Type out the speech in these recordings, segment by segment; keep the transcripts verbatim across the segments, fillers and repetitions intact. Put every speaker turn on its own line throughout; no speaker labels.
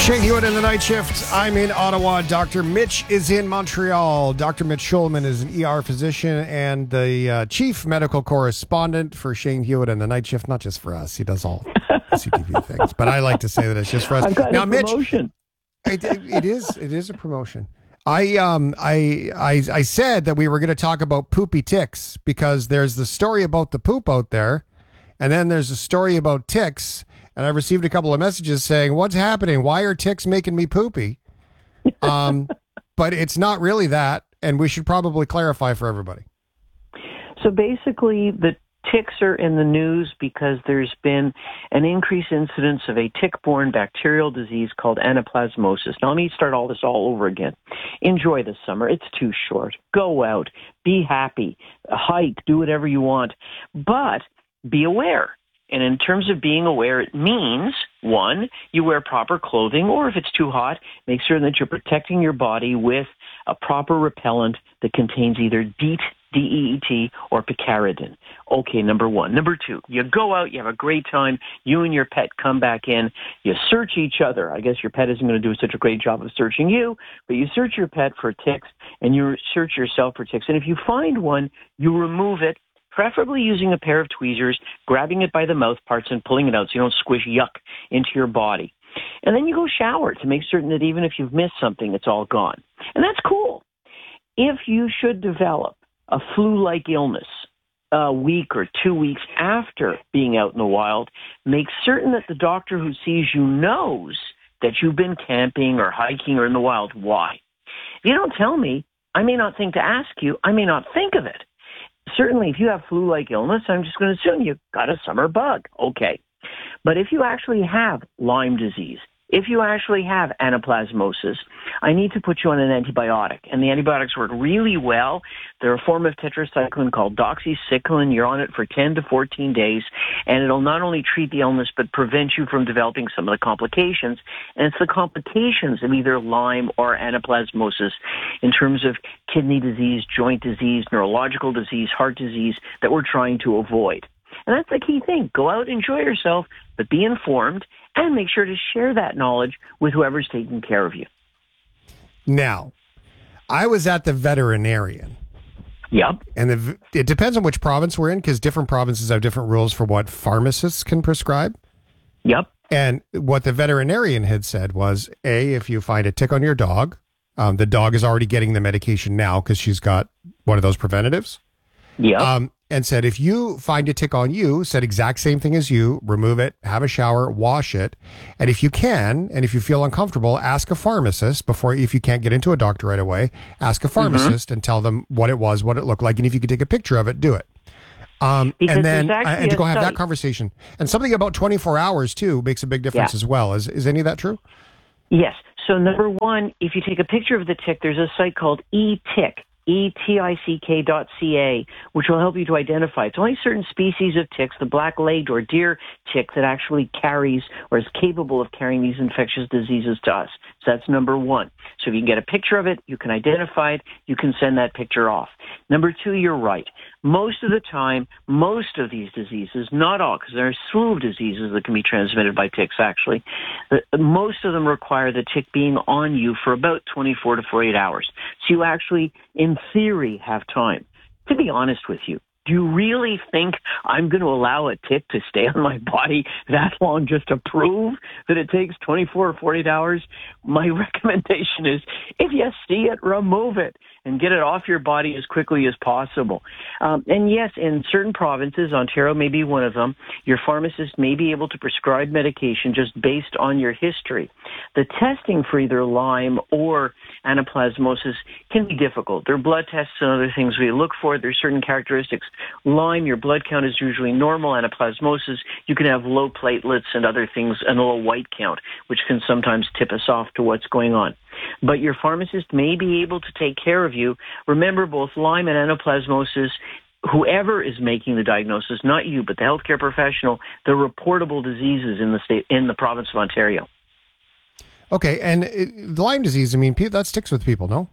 Shane Hewitt in the night shift. I'm in Ottawa. Doctor Mitch is in Montreal. Doctor Mitch Schulman is an E R physician and the uh, chief medical correspondent for Shane Hewitt in the night shift. Not just for us. He does all C T V things. But I like to say that it's just for us.
I've got
now,
a
Mitch,
promotion.
it, it, it is. It is a promotion. I um I I I said that we were going to talk about poopy ticks because there's the story about the poop out there, and then there's a story about ticks. And I've received a couple of messages saying, "What's happening? Why are ticks making me poopy?" Um, but it's not really that, and we should probably clarify for everybody.
So basically, the ticks are in the news because there's been an increased incidence of a tick-borne bacterial disease called anaplasmosis. Now, let me start all this all over again. Enjoy the summer. It's too short. Go out. Be happy. Hike. Do whatever you want. But be aware. And in terms of being aware, it means, one, you wear proper clothing, or if it's too hot, make sure that you're protecting your body with a proper repellent that contains either DEET, D E E T, or picaridin. Okay, number one. Number two, you go out, you have a great time, you and your pet come back in, you search each other. I guess your pet isn't going to do such a great job of searching you, but you search your pet for ticks, and you search yourself for ticks. And if you find one, you remove it, preferably using a pair of tweezers, grabbing it by the mouth parts and pulling it out so you don't squish yuck into your body. And then you go shower to make certain that even if you've missed something, it's all gone. And that's cool. If you should develop a flu-like illness a week or two weeks after being out in the wild, make certain that the doctor who sees you knows that you've been camping or hiking or in the wild. Why? If you don't tell me, I may not think to ask you. I may not think of it. Certainly, if you have flu-like illness, I'm just going to assume you've got a summer bug. Okay. But if you actually have Lyme disease, if you actually have anaplasmosis, I need to put you on an antibiotic. And the antibiotics work really well. They're a form of tetracycline called doxycycline. You're on it for ten to fourteen days, and it'll not only treat the illness, but prevent you from developing some of the complications. And it's the complications of either Lyme or anaplasmosis in terms of kidney disease, joint disease, neurological disease, heart disease that we're trying to avoid. And that's the key thing. Go out, enjoy yourself, but be informed and make sure to share that knowledge with whoever's taking care of you.
Now, I was at the veterinarian.
Yep.
And the, it depends on which province we're in because different provinces have different rules for what pharmacists can prescribe.
Yep.
And what the veterinarian had said was, A, if you find a tick on your dog, um, the dog is already getting the medication now because she's got one of those preventatives.
Yep.
Um, and said, if you find a tick on you, said exact same thing as you, remove it, have a shower, wash it. And if you can, and if you feel uncomfortable, ask a pharmacist before, if you can't get into a doctor right away, ask a pharmacist mm-hmm. and tell them what it was, what it looked like. And if you could take a picture of it, do it. Um, and then, uh, and to go have that conversation. And something about twenty-four hours too makes a big difference yeah. as well. Is, is any of that true?
Yes. So number one, if you take a picture of the tick, there's a site called eTick. E T I C K dot C A, which will help you to identify. It's only certain species of ticks, the black-legged or deer tick, that actually carries or is capable of carrying these infectious diseases to us. So that's number one. So if you can get a picture of it, you can identify it, you can send that picture off. Number two, you're right. Most of the time, most of these diseases, not all, because there are a slew of diseases that can be transmitted by ticks, actually, but most of them require the tick being on you for about twenty-four to forty-eight hours. So you actually, in theory, have time. To be honest with you, do you really think I'm going to allow a tick to stay on my body that long just to prove that it takes twenty-four or forty-eight hours? My recommendation is, if you see it, remove it and get it off your body as quickly as possible. Um, and yes, in certain provinces, Ontario may be one of them, your pharmacist may be able to prescribe medication just based on your history. The testing for either Lyme or anaplasmosis can be difficult. There are blood tests and other things we look for. There's certain characteristics. Lyme, your blood count is usually normal. Anaplasmosis, you can have low platelets and other things, and a low white count, which can sometimes tip us off to what's going on. But your pharmacist may be able to take care of you. Remember, both Lyme and anaplasmosis, whoever is making the diagnosis, not you, but the healthcare professional, they're reportable diseases in the state, in the province of Ontario.
Okay, and it, Lyme disease, I mean, that sticks with people, no?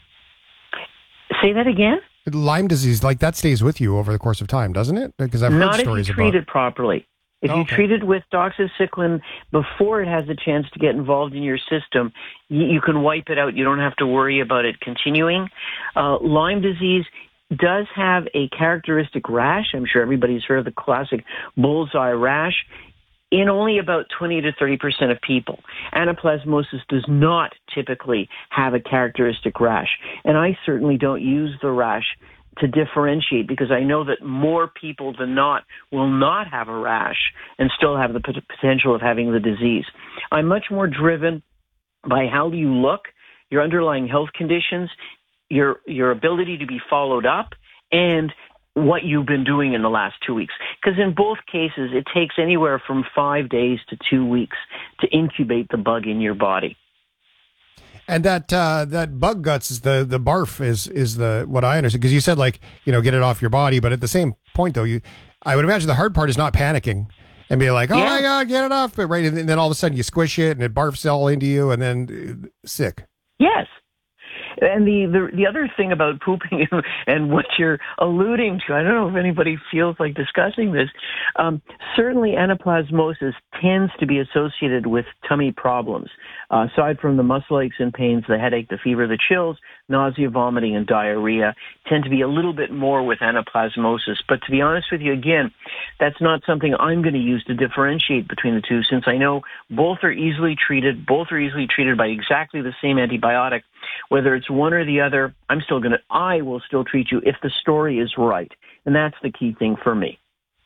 Say that again?
Lyme disease, like that stays with you over the course of time, doesn't it? Because I've heard
Not
stories
if you treat
about
it properly. If you
Okay.
treat it with doxycycline before it has a chance to get involved in your system, you, you can wipe it out. You don't have to worry about it continuing. Uh, Lyme disease does have a characteristic rash. I'm sure everybody's heard of the classic bullseye rash. In only about twenty to thirty percent of people. Anaplasmosis does not typically have a characteristic rash. And I certainly don't use the rash to differentiate because I know that more people than not will not have a rash and still have the pot- potential of having the disease. I'm much more driven by how you look, your underlying health conditions, your your ability to be followed up, and what you've been doing in the last two weeks. Because in both cases, it takes anywhere from five days to two weeks to incubate the bug in your body.
And that uh, that bug guts is the the barf is is the what I understand, because you said, like, you know, get it off your body, but at the same point though, you I would imagine the hard part is not panicking and be like, oh
Yeah.
my God, get it off, but right, and then all of a sudden you squish it and it barfs all into you, and then uh, sick.
Yes. And the, the the other thing about pooping and what you're alluding to, I don't know if anybody feels like discussing this, um, certainly anaplasmosis tends to be associated with tummy problems. Uh, aside from the muscle aches and pains, the headache, the fever, the chills, nausea, vomiting, and diarrhea tend to be a little bit more with anaplasmosis. But to be honest with you, again, that's not something I'm going to use to differentiate between the two, since I know both are easily treated, both are easily treated by exactly the same antibiotic. Whether it's one or the other, I'm still going to, I will still treat you if the story is right. And that's the key thing for me.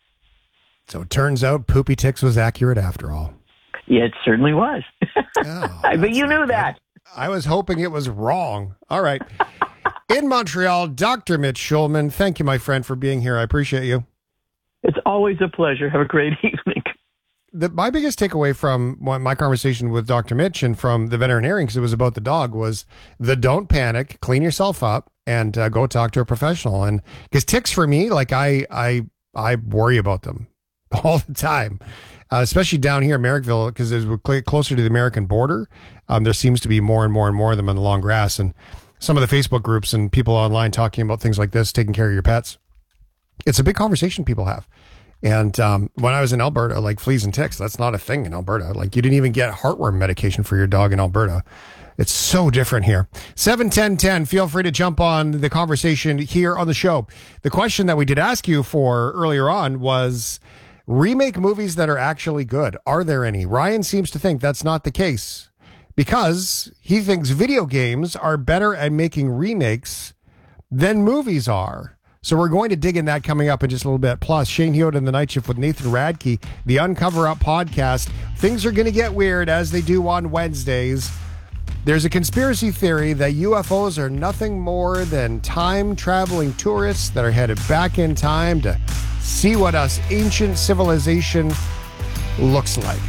So it turns out Poopy Ticks was accurate after all.
Yeah, it certainly was.
Oh,
but you knew that.
I was hoping it was wrong. All right. In Montreal, Doctor Mitch Schulman, thank you, my friend, for being here. I appreciate you.
It's always a pleasure. Have a great evening.
The, my biggest takeaway from my my conversation with Doctor Mitch and from the veterinarian, because it was about the dog, was the don't panic, clean yourself up, and uh, go talk to a professional. And because ticks for me, like I, I, I worry about them all the time, uh, especially down here in Merrickville, because as we're cl- closer to the American border, um, there seems to be more and more and more of them in the long grass. And some of the Facebook groups and people online talking about things like this, taking care of your pets. It's a big conversation people have. And um, when I was in Alberta, like fleas and ticks, that's not a thing in Alberta. Like you didn't even get heartworm medication for your dog in Alberta. It's so different here. seven ten ten, feel free to jump on the conversation here on the show. The question that we did ask you for earlier on was remake movies that are actually good. Are there any? Ryan seems to think that's not the case because he thinks video games are better at making remakes than movies are. So we're going to dig in that coming up in just a little bit. Plus, Shane Hewitt and the Night Shift with Nathan Radke, the Uncover Up podcast. Things are going to get weird as they do on Wednesdays. There's a conspiracy theory that U F Os are nothing more than time-traveling tourists that are headed back in time to see what us ancient civilization looks like.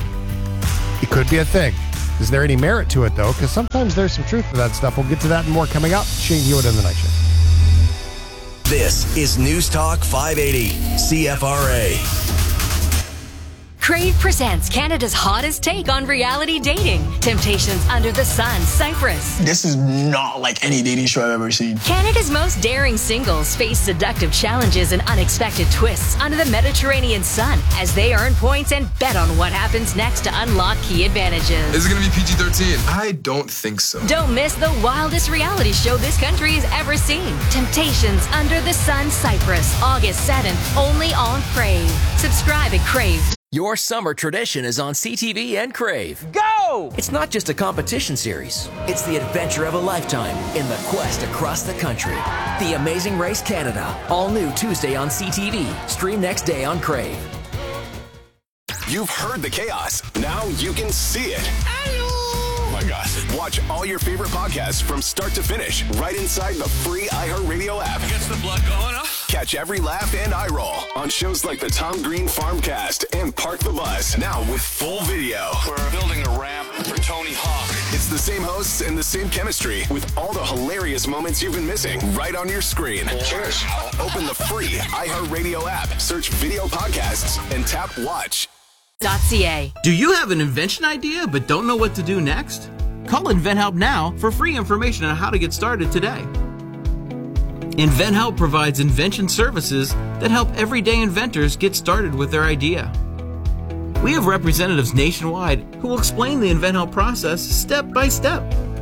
It could be a thing. Is there any merit to it, though? Because sometimes there's some truth to that stuff. We'll get to that and more coming up. Shane Hewitt and the Night Shift.
This is News Talk five eighty, C F R A.
Crave presents Canada's hottest take on reality dating. Temptations Under the Sun, Cyprus.
This is not like any dating show I've ever seen.
Canada's most daring singles face seductive challenges and unexpected twists under the Mediterranean sun as they earn points and bet on what happens next to unlock key advantages.
Is it going to be P G thirteen? I don't think so.
Don't miss the wildest reality show this country has ever seen. Temptations Under the Sun, Cyprus, August seventh, only on Crave. Subscribe at Crave.
Your summer tradition is on C T V and Crave.
Go!
It's not just a competition series. It's the adventure of a lifetime in the quest across the country. The Amazing Race Canada. All new Tuesday on C T V. Stream next day on Crave.
You've heard the chaos. Now you can see it. Oh my gosh. Watch all your favorite podcasts from start to finish right inside the free iHeartRadio app.
Gets the blood going, huh?
Catch every laugh and eye roll on shows like the Tom Green Farmcast and Park the Bus. Now with full video.
We're building a ramp for Tony Hawk.
It's the same hosts and the same chemistry with all the hilarious moments you've been missing right on your screen.
Cheers.
Open the free iHeartRadio app, search video podcasts, and tap watch.
.ca.
Do you have an invention idea but don't know what to do next? Call InventHelp now for free information on how to get started today. InventHelp provides invention services that help everyday inventors get started with their idea. We have representatives nationwide who will explain the InventHelp process step by step.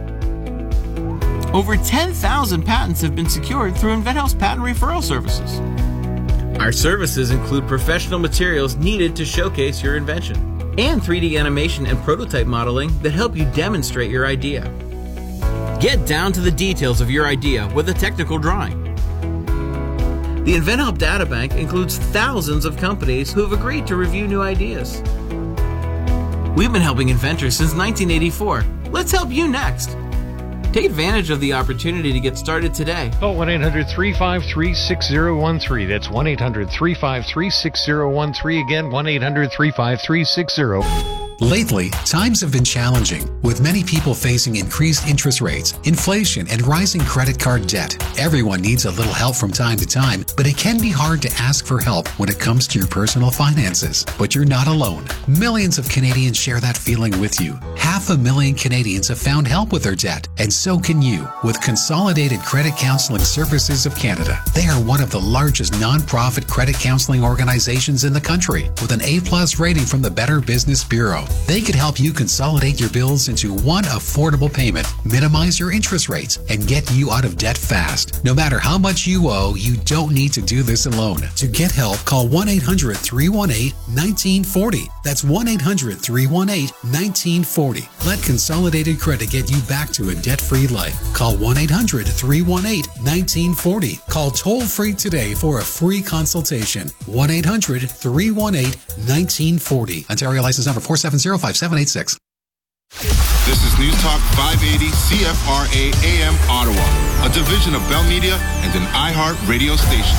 Over ten thousand patents have been secured through InventHelp's patent referral services. Our services include professional materials needed to showcase your invention and three D animation and prototype modeling that help you demonstrate your idea. Get down to the details of your idea with a technical drawing. The InventHelp Databank includes thousands of companies who have agreed to review new ideas. We've been helping inventors since nineteen eighty-four. Let's help you next. Take advantage of the opportunity to get started today.
Call one eight hundred three five three six zero one three. That's one eight hundred three five three six zero one three. Again, one eight hundred three five three six zero.
Lately, times have been challenging, with many people facing increased interest rates, inflation, and rising credit card debt. Everyone needs a little help from time to time, but it can be hard to ask for help when it comes to your personal finances. But you're not alone. Millions of Canadians share that feeling with you. Half a million Canadians have found help with their debt, and so can you with Consolidated Credit Counseling Services of Canada. They are one of the largest non-profit credit counseling organizations in the country, with an A-plus rating from the Better Business Bureau. They could help you consolidate your bills into one affordable payment, minimize your interest rates, and get you out of debt fast. No matter how much you owe, you don't need to do this alone. To get help, call one eight hundred three one eight one nine four zero. That's one eight hundred three one eight one nine four zero. Let Consolidated Credit get you back to a debt-free life. Call one eight hundred three one eight one nine four zero. Call toll-free today for a free consultation. one eight hundred three one eight one nine four zero. Ontario license number four seven zero five seven eight six.
This is News Talk five eighty C F R A A M Ottawa, a division of Bell Media and an iHeart radio station.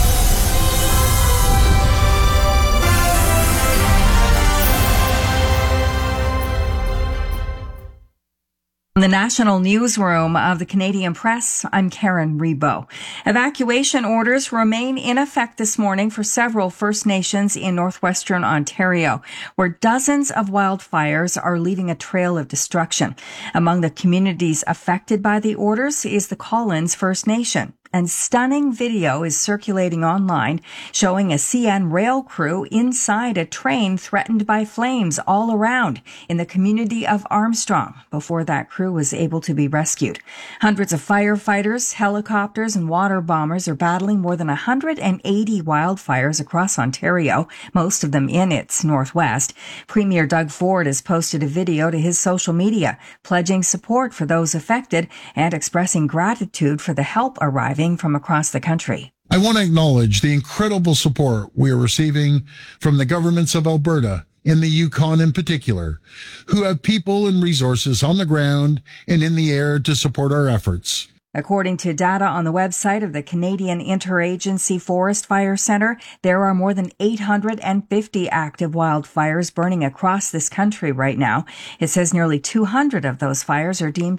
In the National Newsroom of the Canadian Press, I'm Karen Rebo. Evacuation orders remain in effect this morning for several First Nations in northwestern Ontario, where dozens of wildfires are leaving a trail of destruction. Among the communities affected by the orders is the Collins First Nation. And stunning video is circulating online showing a C N rail crew inside a train threatened by flames all around in the community of Armstrong before that crew was able to be rescued. Hundreds of firefighters, helicopters, and water bombers are battling more than one hundred eighty wildfires across Ontario, most of them in its northwest. Premier Doug Ford has posted a video to his social media, pledging support for those affected and expressing gratitude for the help arriving from across the country.
I want to acknowledge the incredible support we are receiving from the governments of Alberta, in the Yukon in particular, who have people and resources on the ground and in the air to support our efforts.
According to data on the website of the Canadian Interagency Forest Fire Centre, there are more than eight hundred fifty active wildfires burning across this country right now. It says nearly two hundred of those fires are deemed